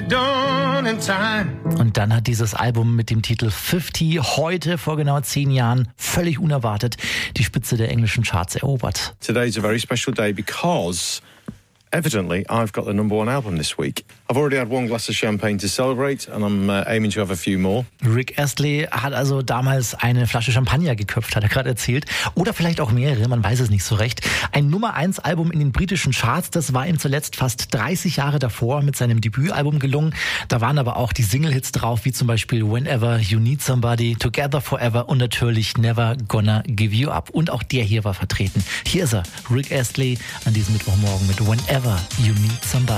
done in time. Und dann hat dieses Album mit dem Titel 50 heute vor genau 10 Jahren völlig unerwartet die Spitze der englischen Charts erobert. Today's a very special day because evidently I've got the #1 album this week. I've already had one glass of champagne to celebrate and I'm aiming to have a few more. Rick Astley hat also damals eine Flasche Champagner geköpft, hat er gerade erzählt. Oder vielleicht auch mehrere, man weiß es nicht so recht. Ein Nummer-1-Album in den britischen Charts, das war ihm zuletzt fast 30 Jahre davor mit seinem Debütalbum gelungen. Da waren aber auch die Single-Hits drauf, wie zum Beispiel Whenever You Need Somebody, Together Forever und natürlich Never Gonna Give You Up. Und auch der hier war vertreten. Hier ist er, Rick Astley, an diesem Mittwochmorgen mit Whenever You Need Somebody.